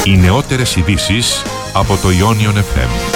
Οι νεότερες ειδήσεις από το Ionion FM.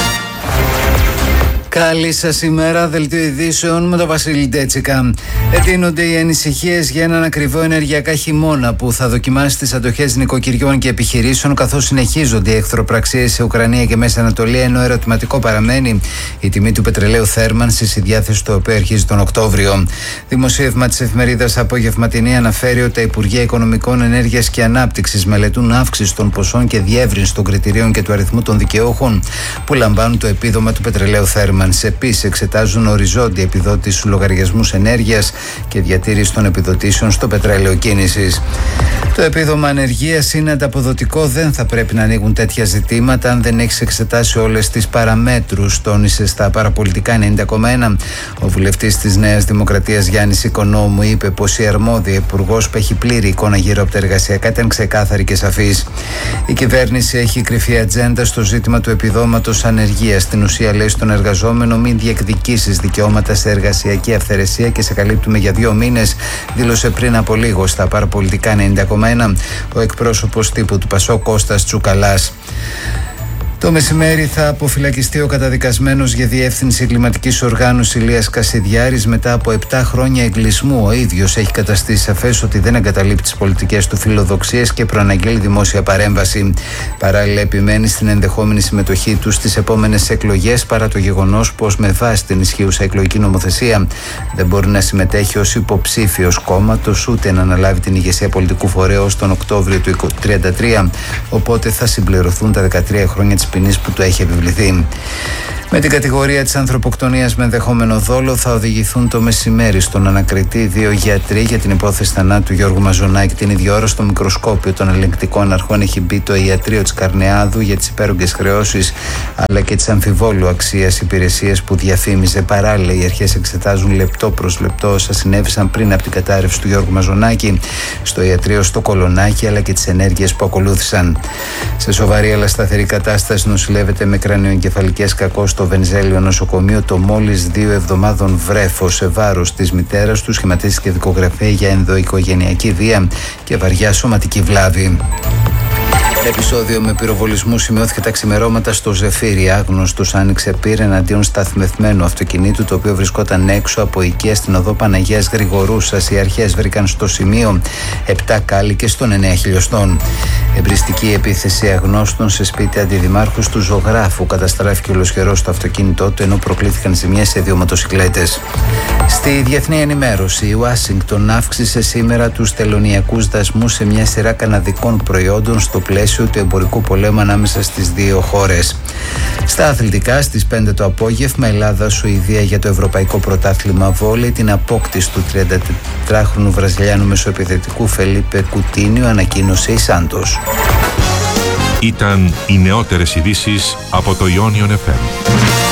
Καλή σας ημέρα, δελτίο ειδήσεων με τον Βασίλη Ντέτσικα. Εντείνονται οι ανησυχίες για έναν ακριβό ενεργειακά χειμώνα που θα δοκιμάσει τις αντοχές νοικοκυριών και επιχειρήσεων, καθώς συνεχίζονται οι εχθροπραξίες σε Ουκρανία και Μέση Ανατολή, ενώ ερωτηματικό παραμένει η τιμή του πετρελαίου θέρμανσης, η διάθεση του οποίου αρχίζει τον Οκτώβριο. Δημοσίευμα της εφημερίδας Απογευματινή αναφέρει ότι τα Υπουργεία Οικονομικών, Ενέργειας και Ανάπτυξης μελετούν αύξηση των ποσών και διεύρυνση των κριτηρίων και του αριθμού των δικαιούχων που λαμβάνουν το επίδομα του πετρελαίου θέρμανσης. Επίσης, εξετάζουν οριζόντια επιδότηση στους λογαριασμούς ενέργειας και διατήρηση των επιδοτήσεων στο πετρέλαιο κίνησης. Το επίδομα ανεργίας είναι ανταποδοτικό, δεν θα πρέπει να ανοίγουν τέτοια ζητήματα αν δεν έχεις εξετάσει όλες τις παραμέτρους, τόνισε στα Παραπολιτικά 90,1. Ο βουλευτής της Νέας Δημοκρατίας Γιάννης Οικονόμου είπε πως η αρμόδια υπουργός που έχει πλήρη εικόνα γύρω από τα εργασιακά ήταν ξεκάθαρη και σαφής. Η κυβέρνηση έχει κρυφή ατζέντα στο ζήτημα του επιδόματος ανεργίας. Στην ουσία, λέει στον εργαζόμενο, μην διεκδικήσεις δικαιώματα σε εργασιακή αυθαιρεσία και σε καλύπτουμε για 2 μήνες, δήλωσε πριν από λίγο στα Παραπολιτικά 90,1 ο εκπρόσωπος τύπου του ΠΑΣΟΚ Κώστας Τσουκαλάς. Το μεσημέρι θα αποφυλακιστεί ο καταδικασμένος για διεύθυνση εγκληματικής οργάνωσης Ηλίας Κασιδιάρης μετά από 7 χρόνια εγκλεισμού. Ο ίδιος έχει καταστήσει σαφές ότι δεν εγκαταλείπει τις πολιτικές του φιλοδοξίες και προαναγγέλει δημόσια παρέμβαση. Παράλληλα, επιμένει στην ενδεχόμενη συμμετοχή του στις επόμενες εκλογές, παρά το γεγονός πως με βάση την ισχύουσα εκλογική νομοθεσία δεν μπορεί να συμμετέχει ως υποψήφιος κόμματος ούτε να αναλάβει την ηγεσία πολιτικού φορέα ως τον Οκτώβριο του 2033. Οπότε θα συμπληρωθούν τα 13 χρόνια της ποινής που του έχει επιβληθεί. Με την κατηγορία της ανθρωποκτονίας με ενδεχόμενο δόλο θα οδηγηθούν το μεσημέρι στον ανακριτή 2 γιατροί για την υπόθεση θανάτου Γιώργου Μαζονάκη. Την ίδια ώρα στο μικροσκόπιο των ελεγκτικών αρχών έχει μπει το ιατρείο της Καρνεάδου για τις υπέρογγες χρεώσεις αλλά και τις αμφιβόλου αξίας υπηρεσίες που διαφήμιζε. Παράλληλα, οι αρχές εξετάζουν λεπτό προς λεπτό όσα συνέβησαν πριν από την κατάρρευση του Γιώργου Μαζονάκη στο ιατρείο στο Κολονάκι αλλά και τις ενέργειες που ακολούθησαν. Σε σοβαρή αλλά σταθερή κατάσταση νοσηλεύεται με κρανιοεγκεφαλικές κακώς στο Βενζέλιο νοσοκομείο το μόλις 2 εβδομάδων βρέφος. Σε βάρος της μητέρας του σχηματίστηκε δικογραφία για ενδοοικογενειακή βία και βαριά σωματική βλάβη. Επεισόδιο με πυροβολισμού σημειώθηκε τα ξημερώματα στο Ζεφύρι. Άγνωστος άνοιξε πυρ εναντίον σταθμευμένου αυτοκινήτου, το οποίο βρισκόταν έξω από οικία στην οδό Παναγίας Γρηγορούσας. Οι αρχές βρήκαν στο σημείο 7 κάλικες των 9 χιλιοστών. Εμπριστική επίθεση αγνώστων σε σπίτι αντιδημάρχου του Ζωγράφου. Καταστράφηκε ολοσχερός το αυτοκίνητό του, ενώ προκλήθηκαν ζημιές σε 2 μοτοσικλέτες. Στη διεθνή ενημέρωση, η Ουάσιγκτον αύξησε σήμερα τους τελωνειακούς δασμούς σε μια σειρά καναδικών προϊόντων στο πλαίσιο του εμπορικού πολέμου ανάμεσα στις δύο χώρες. Στα αθλητικά, στις 5 το απόγευμα, Ελλάδα-Σουηδία για το Ευρωπαϊκό Πρωτάθλημα Βόλεϊ. Την απόκτηση του 34χρονου Βραζιλιάνου μεσοεπιθετικού Φελίπε Κουτίνιο ανακοίνωσε η Σάντος. Ήταν οι νεότερες ειδήσεις από το Ionion FM.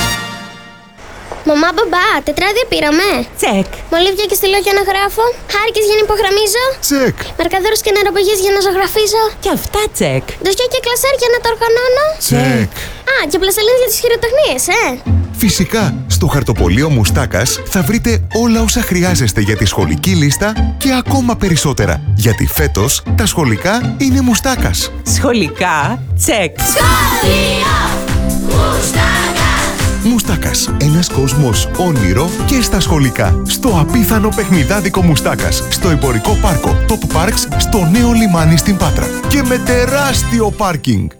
Μαμά, μπαμπά, τετράδια πήραμε. Τσεκ. Μολύβια και στυλό για να γράφω. Χάρηκες για να υπογραμμίζω. Τσεκ. Μαρκαδόρους και νεροπαγές για να ζωγραφίζω. Και αυτά τσεκ. Ντοσιά και κλασάρ για να τα οργανώνω. Τσεκ. Α, και πλαστελίνες για τις χειροτεχνίες, Φυσικά, στο χαρτοπολείο Μουστάκας θα βρείτε όλα όσα χρειάζεστε για τη σχολική λίστα και ακόμα περισσότερα. Γιατί φέτος τα σχολικά είναι Μουστάκας. Σχολικά τσεκ. Σχολείο Μουστάκα. Μουστάκας. Ένας κόσμος όνειρο και στα σχολικά. Στο απίθανο παιχνιδάδικο Μουστάκας. Στο εμπορικό πάρκο Top Parks στο νέο λιμάνι στην Πάτρα. Και με τεράστιο πάρκινγκ.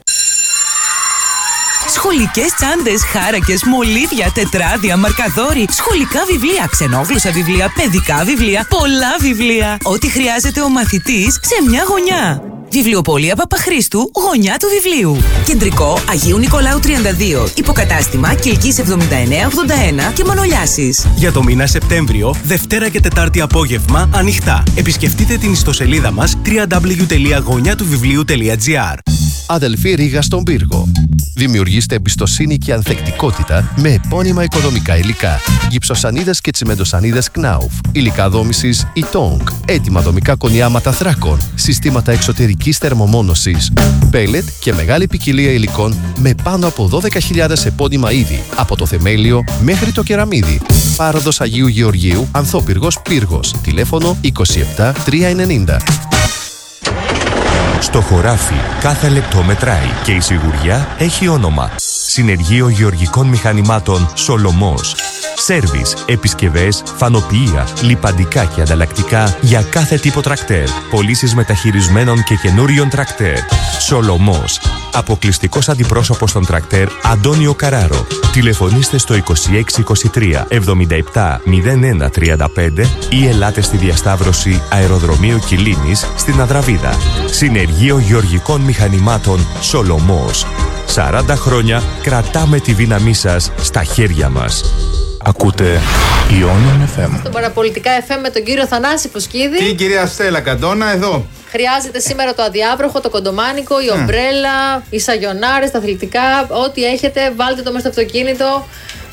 Σχολικές τσάντες, χάρακες, μολύβια, τετράδια, μαρκαδόροι, σχολικά βιβλία, ξενόγλωσσα βιβλία, παιδικά βιβλία, πολλά βιβλία. Ό,τι χρειάζεται ο μαθητής σε μια γωνιά. Βιβλιοπωλεία Παπαχρήστου, γωνιά του βιβλίου. Κεντρικό Αγίου Νικολάου 32. Υποκατάστημα Κιλκής 7981 και Μανολιάσης. Για το μήνα Σεπτέμβριο, Δευτέρα και Τετάρτη απόγευμα ανοιχτά. Επισκεφτείτε την ιστοσελίδα μας www.γωνιατουβιβλίου.gr. Αδελφή Ρήγα στον Πύργο. Δημιουργήστε εμπιστοσύνη και ανθεκτικότητα με επώνυμα οικοδομικά υλικά. Γυψοσανίδες και τσιμεντοσανίδες Knauf. Υλικά δόμησης Itong. Έτοιμα δομικά κονιάματα θράκων. Συστήματα εξωτερικής θερμομόνωσης. Πέλετ και μεγάλη ποικιλία υλικών με πάνω από 12.000 επώνυμα είδη. Από το θεμέλιο μέχρι το κεραμίδι. Πάροδος Αγίου Γεωργίου, Ανθόπυργος Πύργος. Τηλέφωνο 27 390. Στο χωράφι κάθε λεπτό μετράει και η σιγουριά έχει όνομα. Συνεργείο Γεωργικών Μηχανημάτων Σολομός. Σέρβις, επισκευές, φανοποιεία, λιπαντικά και ανταλλακτικά για κάθε τύπο τρακτέρ. Πωλήσεις μεταχειρισμένων και καινούριων τρακτέρ. Σολομός. Αποκλειστικός αντιπρόσωπος των τρακτέρ Αντώνιο Καράρο. Τηλεφωνήστε στο 2623 77 01 35 ή ελάτε στη διασταύρωση Αεροδρομίου Κιλίνης στην Αδραβίδα. Συνεργείο Γεωργικών Μηχανημάτων Σολομός. 40 χρόνια κρατάμε τη δύναμή σας στα χέρια μας. Ακούτε Ionian FM. Στον Παραπολιτικά FM με τον κύριο Θανάση Φουσκίδη. Και η κυρία Στέλλα Καντώνα εδώ. Χρειάζεται σήμερα το αδιάβροχο, το κοντομάνικο, η ομπρέλα, οι σαγιονάρες, τα αθλητικά. Ό,τι έχετε, βάλτε το μέσα στο αυτοκίνητο.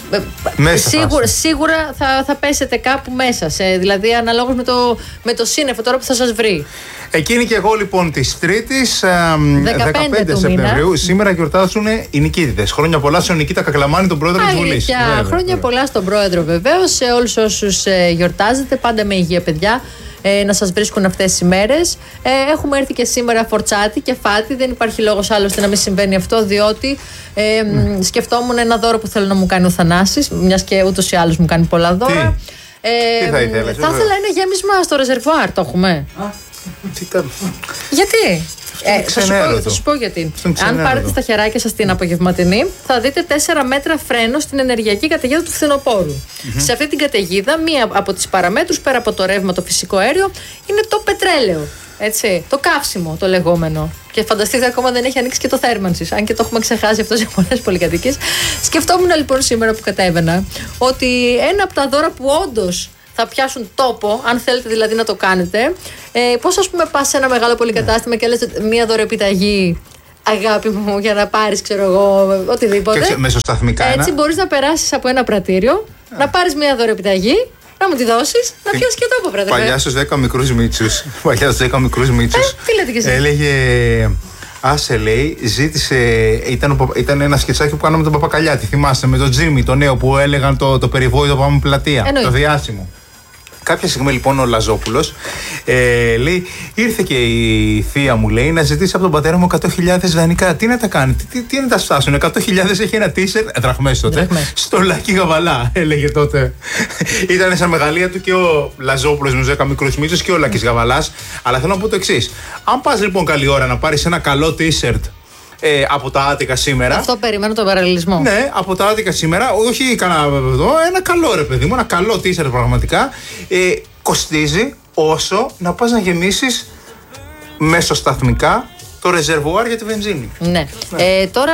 Σίγουρα θα πέσετε κάπου μέσα. Δηλαδή, αναλόγως με το σύννεφο τώρα που θα σας βρει. Εκείνη και εγώ λοιπόν της Τρίτης, 15 Σεπτεμβρίου, σήμερα γιορτάζουν οι νικήτες. Χρόνια πολλά στον Νικήτα Κακλαμάνη, τον πρόεδρο της Βουλής. Χρόνια πολλά στον πρόεδρο βεβαίως, σε όλους όσους γιορτάζετε, πάντα με υγεία παιδιά. Να σας βρίσκουν αυτές τις ημέρες. Έχουμε έρθει και σήμερα φορτσάτη και φάτη. Δεν υπάρχει λόγος άλλωστε να μην συμβαίνει αυτό, διότι σκεφτόμουν ένα δώρο που θέλω να μου κάνει ο Θανάσης, μιας και ούτως ή άλλως μου κάνει πολλά δώρα. Τι θα ήθελες? Θα ήθελα ένα γέμισμα στο ρεζερβουάρ, το έχουμε. Γιατί? Θα σου πω γιατί. Αν πάρετε στα χεράκια σας την απογευματινή, θα δείτε 4 μέτρα φρένο στην ενεργειακή καταιγίδα του φθινοπόρου. Σε αυτή την καταιγίδα, μία από τις παραμέτρους, πέρα από το ρεύμα, το φυσικό αέριο, είναι το πετρέλαιο. Έτσι, το καύσιμο το λεγόμενο. Και φανταστείτε, ακόμα δεν έχει ανοίξει και το θέρμανσης. Αν και το έχουμε ξεχάσει αυτό σε πολλές πολυκατοικίες. Σκεφτόμουν λοιπόν σήμερα που κατέβαινα ότι ένα από τα δώρα που όντως θα πιάσουν τόπο, αν θέλετε δηλαδή να το κάνετε. Πώς, ας πούμε, πας σε ένα μεγάλο πολυκατάστημα και λες μία δωρεοπιταγή, αγάπη μου, για να πάρεις, ξέρω εγώ, οτιδήποτε. Και μεσοσταθμικά. Έτσι, μπορείς να περάσεις από ένα πρατήριο, να πάρεις μία δωρεοπιταγή, να μου τη δώσεις, να πιάσεις και τόπο, βράδυ. Παλιά στους 10 μικρούς μίτσους. Τι λέτε κι εσείς? Έλεγε. Άσε, λέει, ζήτησε. Ήταν ένα σκετσάκι που κάναμε τον Παπακαλιάτη. Θυμάστε, με τον Τζίμι, το νέο που έλεγαν το περιβόητο πάμε πλατεία. Το διάσημο. Κάποια στιγμή λοιπόν ο Λαζόπουλος λέει, ήρθε και η θεία μου, λέει, να ζητήσει από τον πατέρα μου 100.000 δανεικά. Τι να τα κάνει, τι να τα φτάσουν, 100.000 έχει ένα τίσερ, δραχμές τότε, στο Λάκη Γαβαλά, έλεγε τότε. Ήταν σαν μεγαλεία του και ο Λαζόπουλος με 10 μικρούς μίτσους και ο Λάκης Γαβαλάς. Αλλά θέλω να πω το εξής. Αν πας λοιπόν καλή ώρα να πάρεις ένα καλό τίσερτ από τα Άττικα σήμερα. Αυτό περιμένω τον παραλληλισμό. Ναι, από τα Άττικα σήμερα, όχι κανένα εδώ, ένα καλό ρε παιδί μου, ένα καλό τίσερ πραγματικά. Κοστίζει όσο να πας να γεμίσεις μεσοσταθμικά το ρεζερβουάρ για τη βενζίνη. Ναι. Τώρα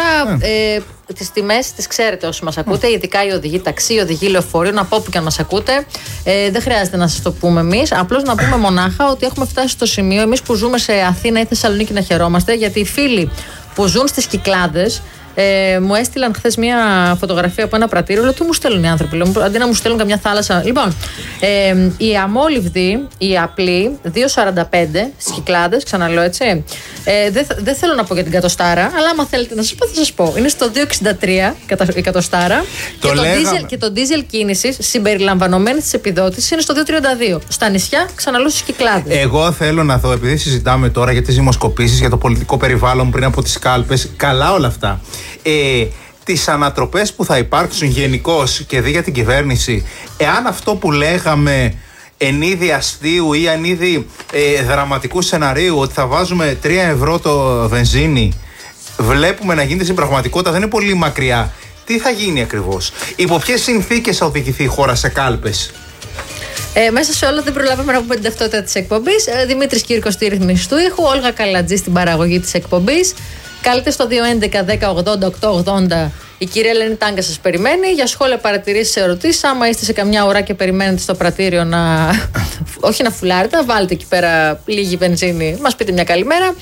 τις τιμές τις ξέρετε όσοι μας ακούτε, ειδικά οι οδηγοί ταξί, οι οδηγοί λεωφορείων, από όπου και αν μας ακούτε. Δεν χρειάζεται να σας το πούμε εμείς. Απλώς να πούμε μονάχα ότι έχουμε φτάσει στο σημείο, εμείς που ζούμε σε Αθήνα ή Θεσσαλονίκη, να χαιρόμαστε, γιατί οι φίλοι που ζουν στις Κυκλάδες μου έστειλαν χθες μια φωτογραφία από ένα πρατήριο. Λέω, τι μου στέλνουν οι άνθρωποι, λέω, αντί να μου στέλνουν καμιά θάλασσα. Λοιπόν, η αμόλυβδη, η απλή, 2,45 στις Κυκλάδες, ξαναλέω έτσι. Δεν θέλω να πω για την κατοστάρα, αλλά άμα θέλετε να σας πω, θα σας πω. Είναι στο 2,63 η κατοστάρα. Και το ντίζελ κίνησης, συμπεριλαμβανομένης της επιδότησης, είναι στο 2,32. Στα νησιά, ξαναλέω, στις Κυκλάδες. Εγώ θέλω να δω, επειδή συζητάμε τώρα για τις δημοσκοπήσεις, για το πολιτικό περιβάλλον πριν από τις κάλπες, καλά όλα αυτά. Τις ανατροπές που θα υπάρξουν γενικώς και δει για την κυβέρνηση, εάν αυτό που λέγαμε εν είδη αστείου ή εν είδη δραματικού σεναρίου, ότι θα βάζουμε 3 ευρώ το βενζίνη, βλέπουμε να γίνεται στην πραγματικότητα, δεν είναι πολύ μακριά. Τι θα γίνει ακριβώς, υπό ποιες συνθήκες θα οδηγηθεί η χώρα σε κάλπες? Μέσα σε όλα δεν προλάβαμε να πούμε την ταυτότητα της εκπομπής. Δημήτρης Κύρκος στη ρύθμιση του ήχου, Όλγα Καλατζή στην παραγωγή της εκπομπής. Καλείτε στο 211-1080-880. Η κυρία Ελένη Τάγκα σας περιμένει για σχόλια, παρατηρήσεις, ερωτήσεις. Άμα είστε σε καμιά ώρα και περιμένετε στο πρατήριο όχι να φουλάρετε, να βάλετε εκεί πέρα λίγη βενζίνη, μας πείτε μια καλημέρα.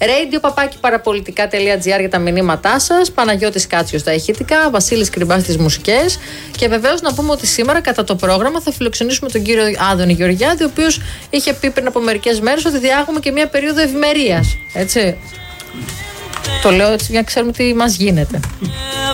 radio@parapolitica.gr για τα μηνύματά σας. Παναγιώτης Κάτσιος στα ηχητικά, Βασίλης Κρυμπάς στις μουσικές. Και βεβαίως να πούμε ότι σήμερα κατά το πρόγραμμα θα φιλοξενήσουμε τον κύριο Άδωνη Γεωργιάδη, ο οποίος είχε πει πριν από μερικές μέρες ότι διάγουμε και μια περίοδο ευημερίας. Έτσι. Το λέω έτσι για να ξέρουμε τι μας γίνεται.